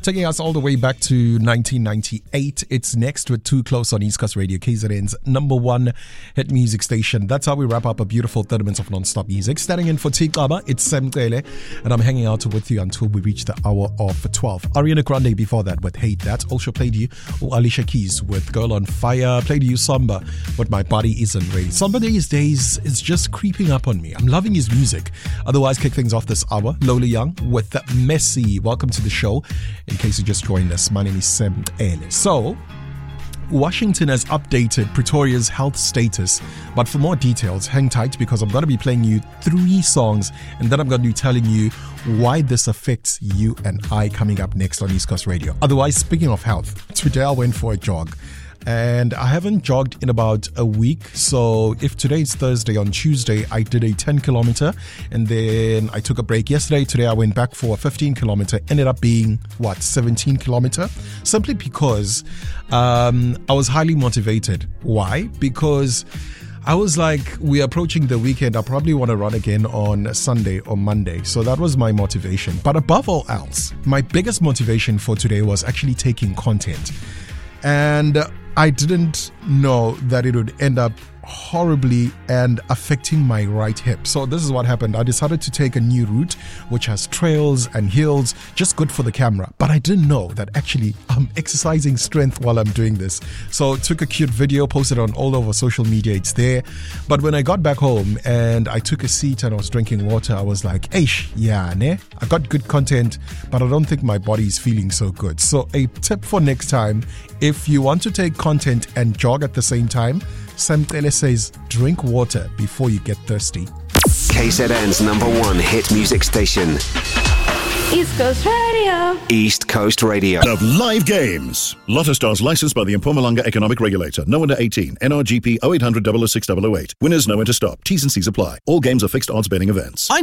Taking us all the way back to 1998. It's Next with Too Close on East Coast Radio, KZN's number one hit music station. That's how we wrap up a beautiful 30 minutes of non-stop music. Standing in for Tikaba, it's Semqele, and I'm hanging out with you until we reach the hour of 12. Ariana Grande before that with Hate That. Also played you Alicia Keys with Girl on Fire. Played you Samba with My Body Isn't Ready. Samba these days is just creeping up on me. I'm loving his music. Otherwise, kick things off this hour. Lola Young with Messi. Welcome to the show. In case you just joined us, my name is Semqele. So, Washington has updated Pretoria's health status, but for more details, hang tight because I'm going to be playing you 3 songs and then I'm going to be telling you why this affects you and I coming up next on East Coast Radio. Otherwise, speaking of health, today I went for a jog. And I haven't jogged in about a week. So if today's Thursday, on Tuesday, I did a 10 kilometer and then I took a break yesterday. Today I went back for a 15 kilometer, ended up being 17 kilometer, simply because I was highly motivated. Why? Because I was like, we're approaching the weekend. I probably want to run again on Sunday or Monday. So that was my motivation. But above all else, my biggest motivation for today was actually taking content. And I didn't know that it would end up horribly and affecting my right hip. So this is what happened. I decided to take a new route which has trails and hills, just good for the camera. But I didn't know that actually I'm exercising strength while I'm doing this. So took a cute video, posted on all over social media. It's there. But when I got back home and I took a seat and I was drinking water, I was like, eish, yeah, ne? I got good content, but I don't think my body is feeling so good. So a tip for next time, if you want to take content and jog at the same time, Semqele says, drink water before you get thirsty. KZN's number one hit music station. East Coast Radio. East Coast Radio. Of live games. Lotto Stars licensed by the Mpumalanga Economic Regulator. No under 18. NRGP 0800 006 008. Winners know when to stop. T's and C's apply. All games are fixed odds betting events.